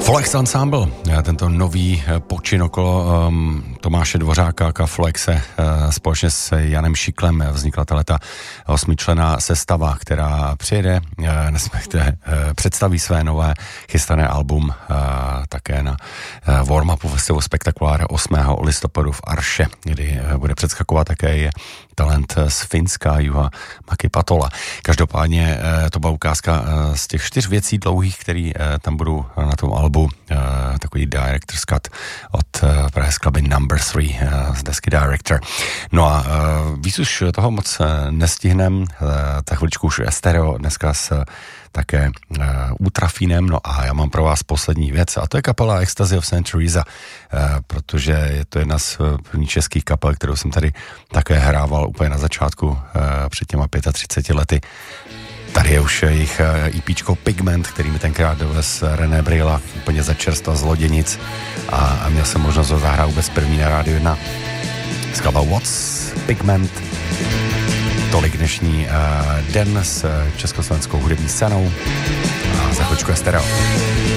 Flex Ensemble, tento nový počin okolo Tomáše Dvořáka a Flexe společně s Janem Šiklem vznikla ta 8členná sestava, která přijede, představí své nové chystané album také na warm-upu festivalu Spektakulár 8. listopadu v Arše, kdy bude předskakovat také talent z Finska, Juha Maki Patola. Každopádně to byla ukázka z těch 4 věcí dlouhých, který tam budou na tom albu, takový director's cut od právě skladby Number 3 z desky Director. No a víc už toho moc nestihnem, ta chviličku už je stereo, dneska s také Ultrafinem, no a já mám pro vás poslední věc a to je kapela Ecstasy of St. Teresa, protože je to jedna z prvních českých kapel, kterou jsem tady také hrával úplně na začátku před těma 35 lety. Tady je už jejich EPčko Pigment, který mi tenkrát dovez René Brilla úplně za čerstva z Loděnic a měl jsem možnost ho zahrát vůbec první na Rádiu 1. Skladba What's Pigment. Tolik dnešní den s československou hudební scénou a za chvíličku je stereo.